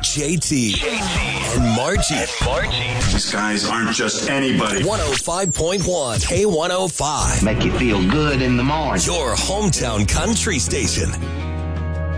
JT and Margie. These guys aren't just anybody. 105.1 K105. Make you feel good in the morning. Your hometown country station.